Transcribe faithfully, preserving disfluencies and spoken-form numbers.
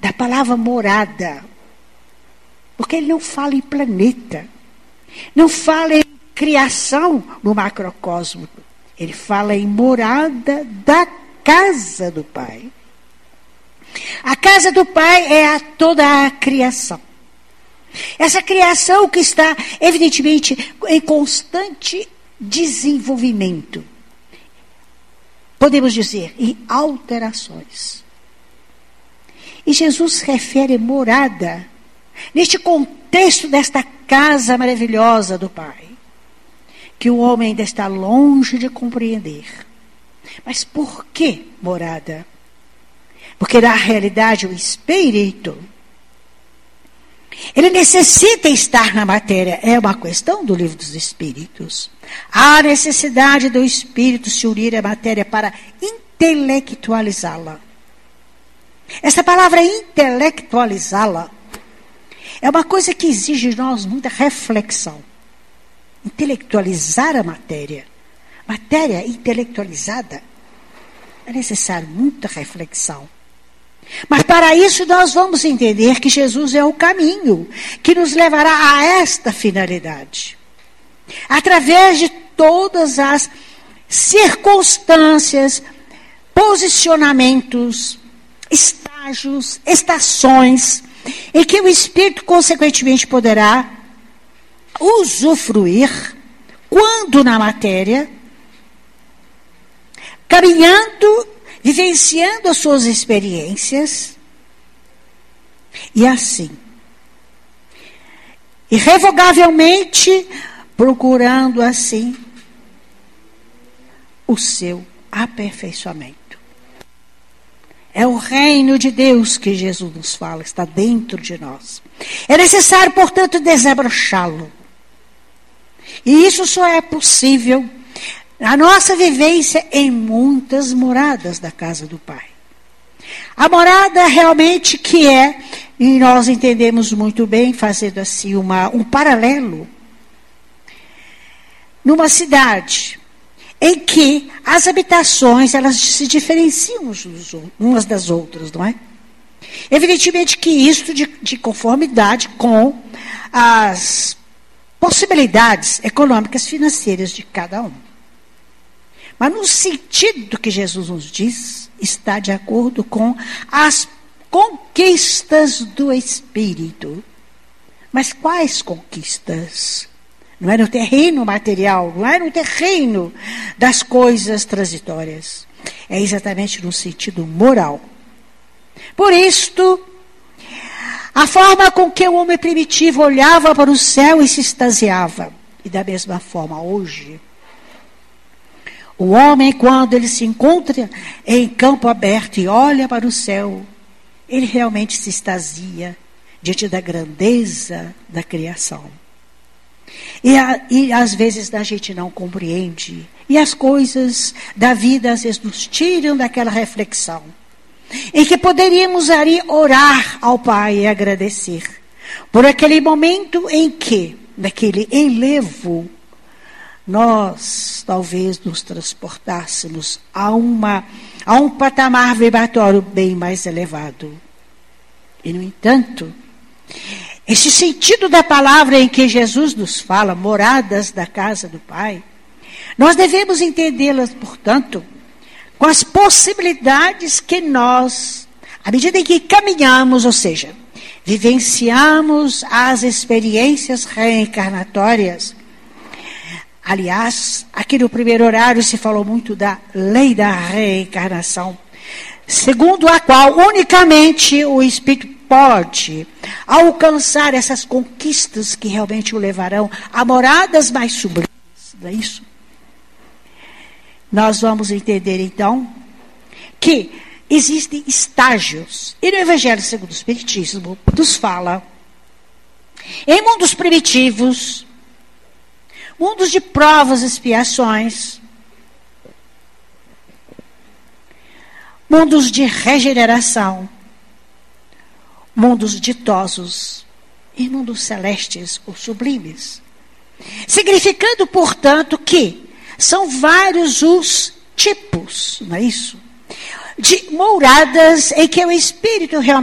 da palavra morada. Porque ele não fala em planeta. Não fala em criação no macrocosmo. Ele fala em morada da casa do Pai. A casa do Pai é a, toda a criação. Essa criação que está, evidentemente, em constante desenvolvimento. Podemos dizer, em alterações. E Jesus se refere morada, neste contexto desta casa maravilhosa do Pai, que o homem ainda está longe de compreender. Mas por que morada? Porque na realidade o Espírito, ele necessita estar na matéria. É uma questão do livro dos Espíritos. Há necessidade do Espírito se unir à matéria para intelectualizá-la. Essa palavra intelectualizá-la é uma coisa que exige de nós muita reflexão. Intelectualizar a matéria. Matéria intelectualizada é necessário muita reflexão. Mas para isso nós vamos entender que Jesus é o caminho que nos levará a esta finalidade. Através de todas as circunstâncias, posicionamentos, estágios, estações, em que o Espírito consequentemente poderá usufruir, quando na matéria, caminhando, vivenciando as suas experiências, e assim, irrevogavelmente, procurando assim o seu aperfeiçoamento. É o reino de Deus que Jesus nos fala, está dentro de nós. É necessário, portanto, desabrochá-lo. E isso só é possível a nossa vivência em muitas moradas da casa do Pai. A morada realmente que é, e nós entendemos muito bem, fazendo assim uma, um paralelo, numa cidade em que as habitações elas se diferenciam umas das outras, não é? Evidentemente que isso de, de conformidade com as possibilidades econômicas financeiras de cada um. Mas no sentido que Jesus nos diz, está de acordo com as conquistas do Espírito. Mas quais conquistas? Não é no terreno material, não é no terreno das coisas transitórias. É exatamente no sentido moral. Por isto, a forma com que o homem primitivo olhava para o céu e se extasiava. E da mesma forma hoje, o homem, quando ele se encontra em campo aberto e olha para o céu, ele realmente se extasia diante da grandeza da criação. E, a, e às vezes a gente não compreende. E as coisas da vida às vezes nos tiram daquela reflexão. Em que poderíamos ali orar ao Pai e agradecer. Por aquele momento em que, naquele enlevo, nós talvez nos transportássemos a, uma, a um patamar vibratório bem mais elevado. E no entanto, esse sentido da palavra em que Jesus nos fala, moradas da casa do Pai, nós devemos entendê-las, portanto, com as possibilidades que nós, à medida em que caminhamos, ou seja, vivenciamos as experiências reencarnatórias. Aliás, aqui no primeiro horário se falou muito da lei da reencarnação, segundo a qual unicamente o Espírito pode alcançar essas conquistas que realmente o levarão a moradas mais sublimes. Não é isso? Nós vamos entender então que existem estágios. E no Evangelho segundo o Espiritismo nos fala em mundos primitivos, mundos de provas e expiações, mundos de regeneração, mundos ditosos e mundos celestes ou sublimes. Significando, portanto, que são vários os tipos, não é isso? De moradas em que o Espírito realmente